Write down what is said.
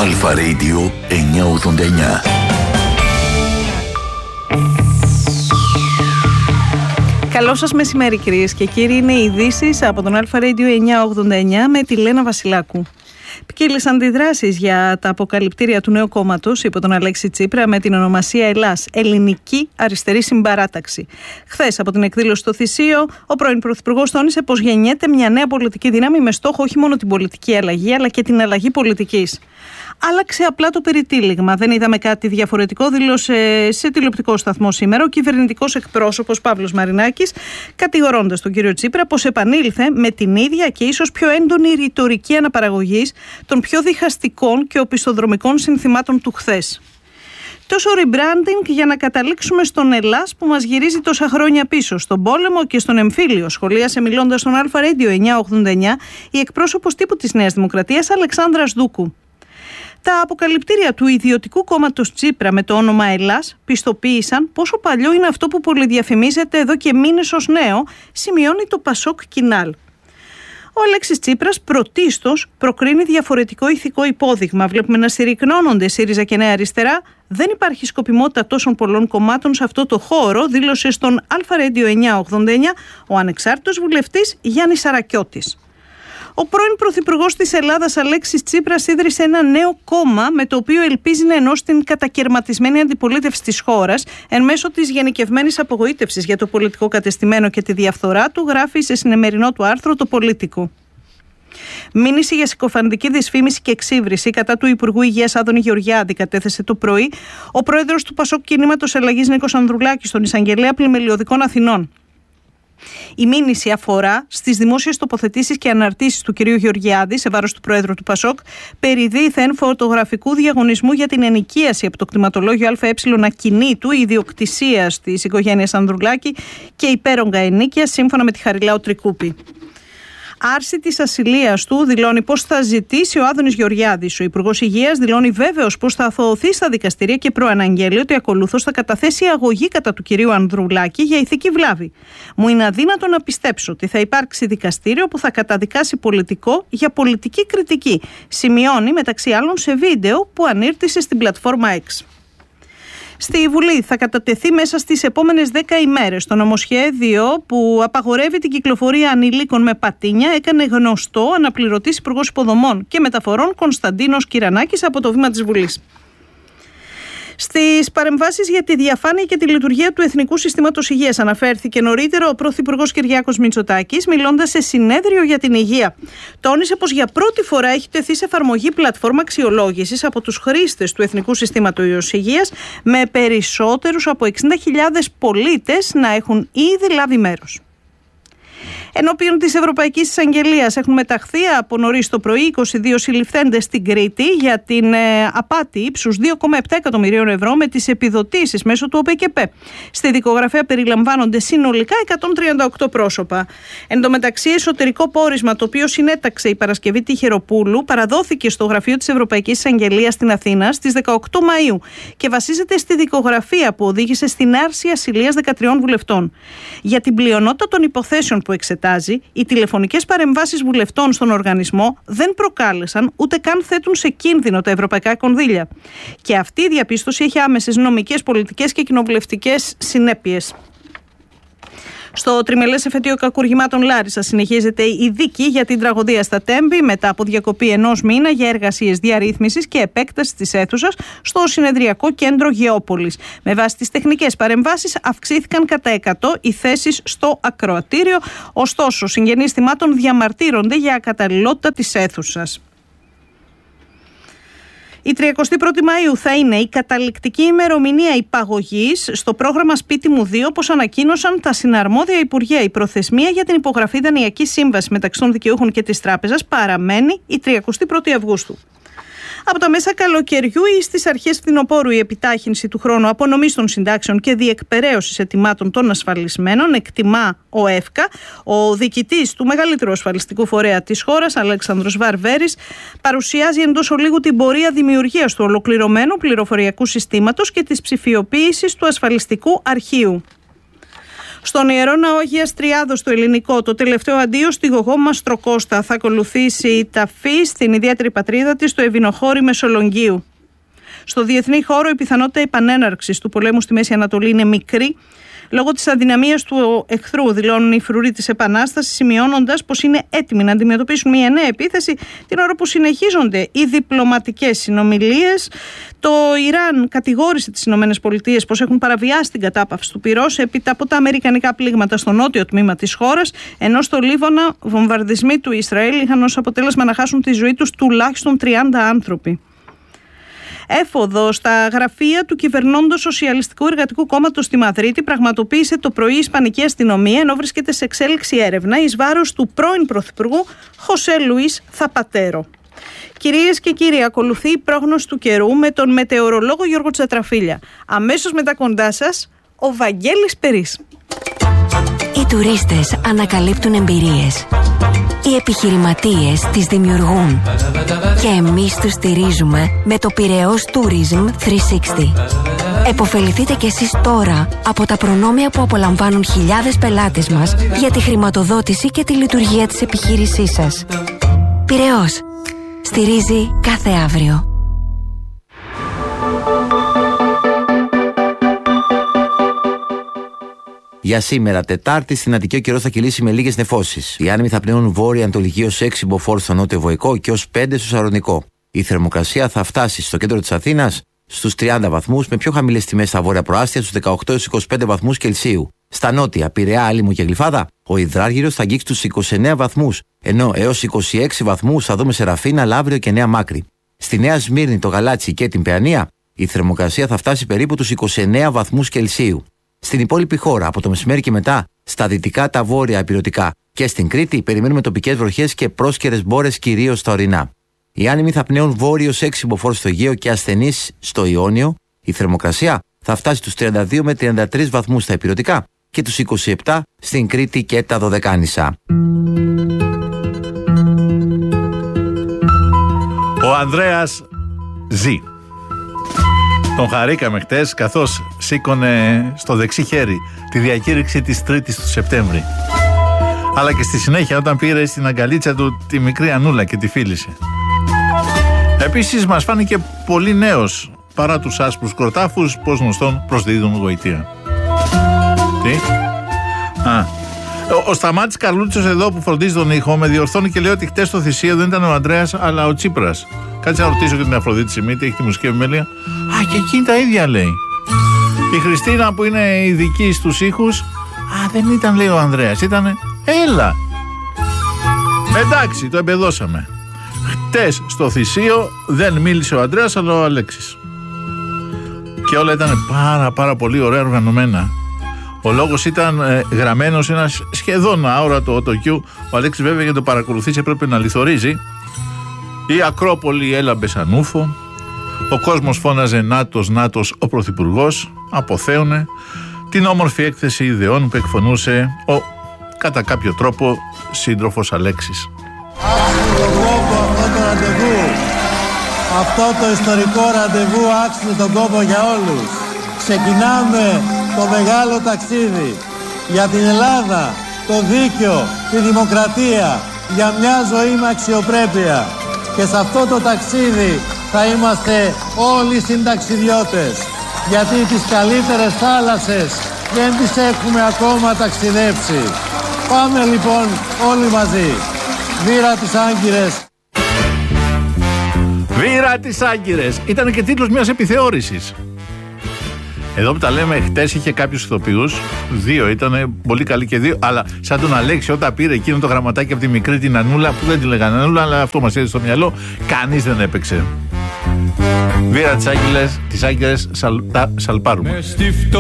Αλφα Radio 989. Καλό σας μεσημέρι κυρίες και κύριοι, είναι οι ειδήσεις από τον Αλφα Radio 989 με τη Λένα Βασιλάκου. Ποικίλες αντιδράσεις για τα αποκαλυπτήρια του νέου κόμματος υπό τον Αλέξη Τσίπρα με την ονομασία Ελλάς, Ελληνική Αριστερή Συμπαράταξη. Χθες από την εκδήλωση στο Θησείο, ο πρώην Πρωθυπουργός τόνισε πως γεννιέται μια νέα πολιτική δύναμη με στόχο όχι μόνο την πολιτική αλλαγή αλλά και την αλλαγή πολιτικής. Άλλαξε απλά το περιτύλιγμα. Δεν είδαμε κάτι διαφορετικό, δήλωσε σε τηλεοπτικό σταθμό σήμερα ο κυβερνητικός εκπρόσωπος Παύλος Μαρινάκης, κατηγορώντας τον κύριο Τσίπρα πως επανήλθε με την ίδια και ίσως πιο έντονη ρητορική αναπαραγωγής των πιο διχαστικών και οπισθοδρομικών συνθημάτων του χθες. Τόσο rebranding για να καταλήξουμε στον Ελλάς που μας γυρίζει τόσα χρόνια πίσω, στον πόλεμο και στον εμφύλιο, σχολίασε μιλώντας στον Αλφα Radio 989 η εκπρόσωπος τύπου της Νέας Δημοκρατίας Αλεξάνδρας Δούκου. Τα αποκαλυπτήρια του ιδιωτικού κόμματος Τσίπρα με το όνομα Ελλάς πιστοποίησαν πόσο παλιό είναι αυτό που πολυδιαφημίζεται εδώ και μήνες ως νέο, σημειώνει το Πασόκ Κινάλ. Ο Αλέξης Τσίπρας πρωτίστως προκρίνει διαφορετικό ηθικό υπόδειγμα. Βλέπουμε να συρρυκνώνονται ΣΥΡΙΖΑ και Νέα Αριστερά. Δεν υπάρχει σκοπιμότητα τόσων πολλών κομμάτων σε αυτό το χώρο, δήλωσε στον Αλφα Radio 989 ο ανεξάρτητος βουλευτής Γιάννης Σαρακιώτης. Ο πρώην Πρωθυπουργός της Ελλάδας Αλέξης Τσίπρας ίδρυσε ένα νέο κόμμα με το οποίο ελπίζει να ενώσει την κατακερματισμένη αντιπολίτευση της χώρας εν μέσω της γενικευμένης απογοήτευσης για το πολιτικό κατεστημένο και τη διαφθορά του, γράφει σε συνημερινό του άρθρο το Πολίτικο. Μήνυση για συκοφαντική δυσφήμιση και εξύβριση κατά του Υπουργού Υγείας Άδωνη Γεωργιάδη κατέθεσε το πρωί ο πρόεδρος του Πασόκ Κινήματος Αλλαγής Νίκος Ανδρουλάκης στον Εισαγγελέα Πλημελιωδικών Αθηνών. Η μήνυση αφορά στις δημόσιες τοποθετήσεις και αναρτήσεις του κυρίου Γεωργιάδη σε βάρος του Προέδρου του Πασόκ περί δήθεν φωτογραφικού διαγωνισμού για την ενοικίαση από το κτηματολόγιο ΑΕ ακινήτου ιδιοκτησίας της οικογένειας Ανδρουλάκη και υπέρογκα ενοίκια σύμφωνα με τη Χαριλάου Τρικούπη. Άρση της ασυλίας του δηλώνει πως θα ζητήσει ο Άδωνης Γεωργιάδης. Ο Υπουργός Υγείας δηλώνει βέβαιος πως θα αθωωωθεί στα δικαστήρια και προαναγγέλει ότι ακολούθως θα καταθέσει αγωγή κατά του κυρίου Ανδρουλάκη για ηθική βλάβη. Μου είναι αδύνατο να πιστέψω ότι θα υπάρξει δικαστήριο που θα καταδικάσει πολιτικό για πολιτική κριτική. Σημειώνει μεταξύ άλλων σε βίντεο που ανήρτησε στην πλατφόρμα X. Στη Βουλή θα κατατεθεί μέσα στις επόμενες 10 ημέρες το νομοσχέδιο που απαγορεύει την κυκλοφορία ανηλίκων με πατίνια, έκανε γνωστό αναπληρωτής Υπουργός Υποδομών και Μεταφορών Κωνσταντίνος Κυρανάκης από το βήμα της Βουλής. Στις παρεμβάσεις για τη διαφάνεια και τη λειτουργία του Εθνικού Συστήματος Υγείας αναφέρθηκε νωρίτερα ο Πρωθυπουργός Κυριάκος Μητσοτάκης, μιλώντας σε συνέδριο για την υγεία. Τόνισε πως για πρώτη φορά έχει τεθεί σε εφαρμογή πλατφόρμα αξιολόγησης από τους χρήστες του Εθνικού Συστήματος Υγείας, με περισσότερους από 60.000 πολίτες να έχουν ήδη λάβει μέρος. Ενώπιον της Ευρωπαϊκής Εισαγγελίας έχουν μεταχθεί από νωρίς το πρωί 22 συλληφθέντες στην Κρήτη για την απάτη ύψους 2,7 εκατομμυρίων ευρώ με τις επιδοτήσεις μέσω του ΟΠΕΚΕΠΕ. Στη δικογραφία περιλαμβάνονται συνολικά 138 πρόσωπα. Εν τω μεταξύ, εσωτερικό πόρισμα το οποίο συνέταξε η Παρασκευή Τιχεροπούλου παραδόθηκε στο γραφείο της Ευρωπαϊκής Εισαγγελίας στην Αθήνα στις 18 Μαΐου και βασίζεται στη δικογραφία που οδήγησε στην άρση ασυλίας 13 βουλευτών. Για την πλειονότητα των υποθέσεων που εξετάζει, οι τηλεφωνικές παρεμβάσεις βουλευτών στον οργανισμό δεν προκάλεσαν ούτε καν θέτουν σε κίνδυνο τα ευρωπαϊκά κονδύλια. Και αυτή η διαπίστωση έχει άμεσες νομικές, πολιτικές και κοινοβουλευτικές συνέπειες. Στο τριμελές εφετείο κακουργημάτων Λάρισα συνεχίζεται η δίκη για την τραγωδία στα Τέμπη μετά από διακοπή ενός μήνα για εργασίες διαρρύθμισης και επέκταση της αίθουσας στο συνεδριακό κέντρο Γεώπολης. Με βάση τις τεχνικές παρεμβάσεις αυξήθηκαν κατά 100 οι θέσεις στο ακροατήριο, ωστόσο συγγενείς θυμάτων διαμαρτύρονται για ακαταλληλότητα της αίθουσας. Η 31η Μαΐου θα είναι η καταληκτική ημερομηνία υπαγωγής στο πρόγραμμα Σπίτι μου 2, όπως ανακοίνωσαν τα συναρμόδια Υπουργεία. Η προθεσμία για την υπογραφή δανειακής σύμβασης μεταξύ των δικαιούχων και της τράπεζας παραμένει η 31η Αυγούστου. Από τα μέσα καλοκαιριού ή στις αρχές φθινοπόρου η επιτάχυνση του χρόνου απονομής των συντάξεων και διεκπεραίωσης αιτημάτων των ασφαλισμένων, εκτιμά ο ΕΦΚΑ. Ο διοικητής του μεγαλύτερου ασφαλιστικού φορέα της χώρας, Αλέξανδρος Βαρβέρης, παρουσιάζει εντός ολίγου την πορεία δημιουργίας του ολοκληρωμένου πληροφοριακού συστήματος και της ψηφιοποίησης του ασφαλιστικού αρχείου. Στον Ιερό Ναό Αγίας Τριάδος στο ελληνικό, το τελευταίο αντίο στη Γογό Μαστροκώστα. Θα ακολουθήσει η ταφή στην ιδιαίτερη πατρίδα της, στο Ευηνοχώρι Μεσολογγίου. Στο διεθνή χώρο, η πιθανότητα επανέναρξης του πολέμου στη Μέση Ανατολή είναι μικρή, λόγω της αδυναμίας του εχθρού, δηλώνουν οι φρουροί της Επανάστασης, σημειώνοντας πως είναι έτοιμοι να αντιμετωπίσουν μια νέα επίθεση την ώρα που συνεχίζονται οι διπλωματικές συνομιλίες. Το Ιράν κατηγόρησε τις ΗΠΑ πως έχουν παραβιάσει την κατάπαυση του πυρός έπειτα από τα αμερικανικά πλήγματα στο νότιο τμήμα της χώρας, ενώ στο Λίβανα βομβαρδισμοί του Ισραήλ είχαν ως αποτέλεσμα να χάσουν τη ζωή τους τουλάχιστον 30 άνθρωποι. Έφοδο στα γραφεία του κυβερνώντος Σοσιαλιστικού Εργατικού Κόμματος στη Μαδρίτη πραγματοποίησε το πρωί η Ισπανική αστυνομία, ενώ βρίσκεται σε εξέλιξη έρευνα εις βάρος του πρώην Πρωθυπουργού Χωσέ Λουίς Θαπατέρο. Κυρίες και κύριοι, ακολουθεί η πρόγνωση του καιρού με τον μετεωρολόγο Γιώργο Τσατραφίλια. Αμέσως μετά κοντά σας, ο Βαγγέλης Περής. Οι τουρίστες ανακαλύπτουν εμπειρίες. Οι επιχειρηματίες τις δημιουργούν. Και εμείς τους στηρίζουμε με το Πειραιώς Tourism 360. Εποφεληθείτε κι εσείς τώρα από τα προνόμια που απολαμβάνουν χιλιάδες πελάτες μας για τη χρηματοδότηση και τη λειτουργία της επιχείρησής σας. Πειραιώς. Στηρίζει κάθε αύριο. Για σήμερα, Τετάρτη, στην Αττική ο καιρός θα κυλήσει με λίγες νεφώσεις. Οι άνεμοι θα πνέουν βόρεια-ανατολική ως 6 μποφόρ στο νότιο Βοϊκό και ως 5 στο Σαρονικό. Η θερμοκρασία θα φτάσει στο κέντρο της Αθήνας στους 30 βαθμούς, με πιο χαμηλές τιμές στα βόρεια προάστια στους 18-25 βαθμούς Κελσίου. Στα νότια, Πειραιά, Άλυμο και Γλυφάδα, ο υδράργυρος θα αγγίξει τους 29 βαθμούς, ενώ έως 26 βαθμούς θα δούμε σε Ραφίνα, Λαύριο και Νέα Μάκρη. Στη Νέα Σμύρνη, το Γαλάτσι και την Παιανία, η θερμοκρασία θα φτάσει περίπου τους 29 βαθμούς Κελσίου. Στην υπόλοιπη χώρα, από το μεσημέρι και μετά, στα δυτικά, τα βόρεια ηπειρωτικά και στην Κρήτη, περιμένουμε τοπικές βροχές και πρόσκαιρες μπόρες κυρίως στα ορεινά. Οι άνεμοι θα πνέουν βόρειος 6 μποφόρ στο Αιγαίο και ασθενείς στο Ιόνιο. Η θερμοκρασία θα φτάσει στους 32 με 33 βαθμούς στα ηπειρωτικά και τους 27 στην Κρήτη και τα Δωδεκάνησα. Ο Ανδρέας ζει. Τον χαρήκαμε χτες καθώς σήκωνε στο δεξί χέρι τη διακήρυξη της 3ης του Σεπτέμβρη. Αλλά και στη συνέχεια όταν πήρε στην αγκαλίτσα του τη μικρή Ανούλα και τη φίλησε. Επίσης μας φάνηκε πολύ νέος παρά τους άσπρους κροτάφους, πως γνωστόν προσδίδουν γοητεία. Τι? Ο Σταμάτης Καρλούτσος εδώ που φροντίζει τον ήχο με διορθώνει και λέει ότι χτες στο θυσίο δεν ήταν ο Ανδρέας αλλά ο Τσίπρας. Κάτσε να ρωτήσω και την Αφροδίτη Σιμίτη, έχει τη μουσική επιμέλεια. Α, και εκείνη τα ίδια λέει. Η Χριστίνα που είναι ειδική στους ήχους. Α, δεν ήταν λέει ο Ανδρέας, ήτανε. Έλα. Εντάξει, το εμπεδώσαμε. Χτες στο θυσίο δεν μίλησε ο Ανδρέας αλλά ο Αλέξης. Και όλα ήταν πάρα πολύ ωραία οργανωμένα. Ο λόγος ήταν γραμμένος σε ένα σχεδόν αόρατο autocue. Ο Αλέξης βέβαια για το παρακολουθήσει έπρεπε να λιθορίζει. Η Ακρόπολη έλαμπε σαν ούφο. Ο κόσμος φώναζε Νάτος ο Πρωθυπουργός. Αποθέωνε την όμορφη έκθεση ιδεών που εκφωνούσε ο κατά κάποιο τρόπο σύντροφος Αλέξης. Άξιζε τον κόπο αυτό το ραντεβού. Αυτό το ιστορικό ραντεβού άξιζε τον κόπο για όλους. Ξεκινάμε το μεγάλο ταξίδι για την Ελλάδα, το δίκαιο, τη δημοκρατία, για μια ζωή με αξιοπρέπεια. Και σε αυτό το ταξίδι θα είμαστε όλοι συνταξιδιώτες, γιατί τις καλύτερες θάλασσες δεν τις έχουμε ακόμα ταξιδέψει. Πάμε λοιπόν όλοι μαζί. Βήρα τις Άγκυρες. Βήρα τις Άγκυρες. Ήταν και τίτλος μιας επιθεώρησης. Εδώ που τα λέμε, χτες είχε κάποιους ηθοποιούς, 2 ήταν, πολύ καλοί και 2, αλλά σαν τον Αλέξη όταν πήρε εκείνο το γραμματάκι από τη μικρή την Ανούλα, που δεν τη λέγανε Ανούλα, αλλά αυτό μας έδωσε στο μυαλό, κανείς δεν έπαιξε. Βήρα τις Άγκυρες, τα σαλπάρουμε.